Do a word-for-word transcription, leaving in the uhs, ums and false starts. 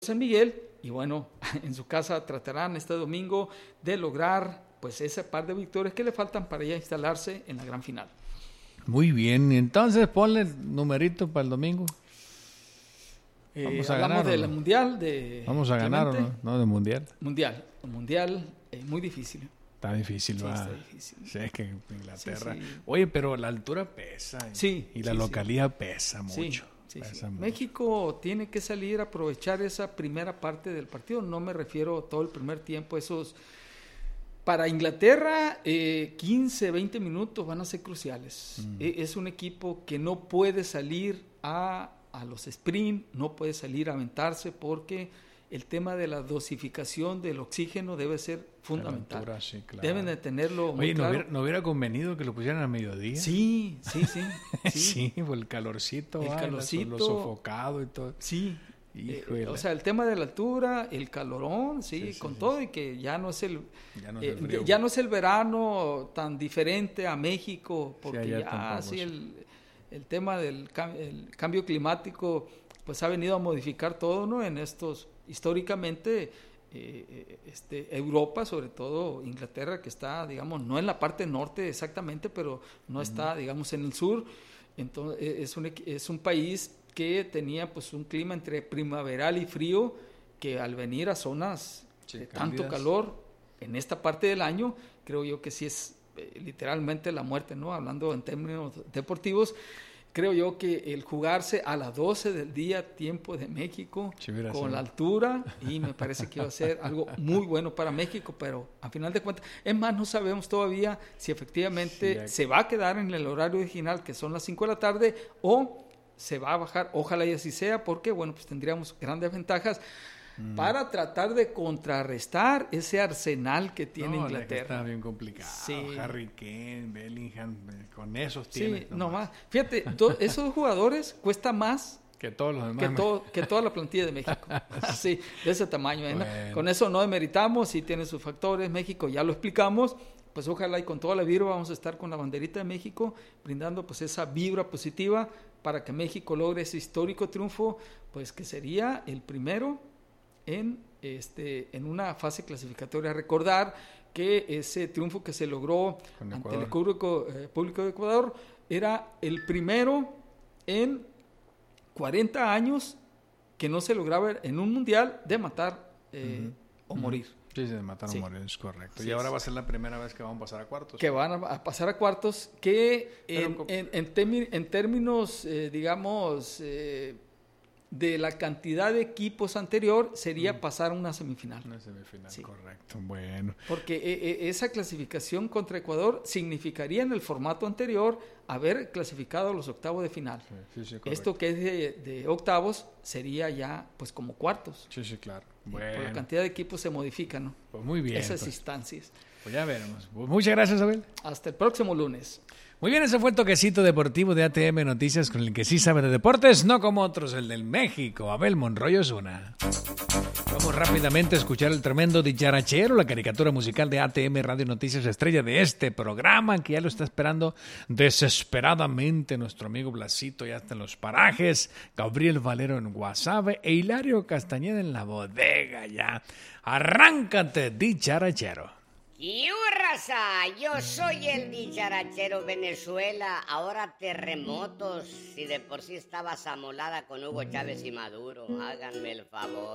San Miguel, y bueno, en su casa tratarán este domingo de lograr pues ese par de victorias que le faltan para ya instalarse en la gran final. Muy bien, entonces ponle numerito para el domingo. Eh, Vamos a hablamos ganar, del ¿no? mundial de Vamos a ganar, ¿o Clemente. no? No, de mundial. Mundial, un mundial eh, muy difícil. Está difícil, Sí, va. está difícil. Sí, es que Inglaterra. Sí, sí. Oye, pero la altura pesa. Sí, Y la sí, localidad pesa Sí, mucho. sí, pesa sí. mucho. México tiene que salir a aprovechar esa primera parte del partido. No me refiero todo el primer tiempo, esos... Para Inglaterra, eh, quince, veinte minutos van a ser cruciales. Mm. Eh, es un equipo que no puede salir a, a los sprint, no puede salir a aventarse porque el tema de la dosificación del oxígeno debe ser fundamental. Altura, sí, claro. Deben de tenerlo muy Oye, ¿no, claro. hubiera, ¿no hubiera convenido que lo pusieran a mediodía? Sí, sí, sí. Sí, sí por el calorcito, el ah, calorcito, lo sofocado y todo. Sí. Eh, o sea, el tema de la altura, el calorón, sí, sí, sí con sí, todo sí. y que ya no es el ya no es el, eh, frío. ya no es el verano tan diferente a México, porque sí, ya tampoco, sí, sí. el, el tema del cam- el cambio climático pues ha venido a modificar todo, ¿no? En estos, históricamente, eh, este, Europa, sobre todo Inglaterra, que está, digamos, no en la parte norte exactamente, pero no uh-huh. está, digamos, en el sur. Entonces, es un, es un país que tenía pues un clima entre primaveral y frío, que al venir a zonas sí, de tanto calor en esta parte del año, creo yo que sí es eh, literalmente la muerte, ¿no? Hablando en términos deportivos, creo yo que el jugarse a las doce del día, tiempo de México, sí, con sido. la altura, y me parece que iba a ser algo muy bueno para México, pero a final de cuentas, es más, no sabemos todavía si efectivamente sí, se va a quedar en el horario original, que son las cinco de la tarde, o se va a bajar, ojalá y así sea, porque bueno, pues tendríamos grandes ventajas mm. para tratar de contrarrestar ese arsenal que tiene no, Inglaterra. Está bien complicado. Sí. Harry Kane, Bellingham, con esos tienes. Sí, no más. Fíjate, to- esos jugadores cuesta más que todos los demás. Que, todo, que toda la plantilla de México. Sí, de ese tamaño. ¿eh? Bueno. Con eso no demeritamos, sí tiene sus factores. México ya lo explicamos. Pues ojalá y con toda la vibra vamos a estar con la banderita de México, brindando pues esa vibra positiva para que México logre ese histórico triunfo, pues que sería el primero en, este, en una fase clasificatoria. Recordar que ese triunfo que se logró ante el público, eh, público de Ecuador era el primero en cuarenta años que no se lograba en un mundial de matar eh, uh-huh. o morir. Sí, sí, de matar o sí. morir, es correcto. Sí, y ahora sí. va a ser la primera vez que van a pasar a cuartos. Que van a pasar a cuartos, que en, con... en, en, temi- en términos, eh, digamos, eh, de la cantidad de equipos anterior, sería mm. pasar a una semifinal. Una semifinal, sí. Correcto. Bueno. Porque eh, esa clasificación contra Ecuador significaría en el formato anterior haber clasificado a los octavos de final. Sí, sí, sí, esto que es de, de octavos sería ya pues como cuartos. Sí, sí, claro. Bueno. Por la cantidad de equipos se modifican, ¿no? Pues muy bien. Esas pues, instancias. Pues ya veremos. Pues muchas gracias, Abel. Hasta el próximo lunes. Muy bien, ese fue el toquecito deportivo de A T M Noticias con el que sí sabe de deportes, no como otros, el del México, Abel Monroy Osuna. Vamos rápidamente a escuchar el tremendo dicharachero, la caricatura musical de A T M Radio Noticias, estrella de este programa, que ya lo está esperando desesperadamente nuestro amigo Blasito, ya está en los parajes, Gabriel Valero en Guasave e Hilario Castañeda en la bodega ya. Arráncate, dicharachero. ¡Y raza! Yo soy el dicharachero Venezuela, ahora terremotos, si de por sí estabas amolada con Hugo Chávez y Maduro, háganme el favor.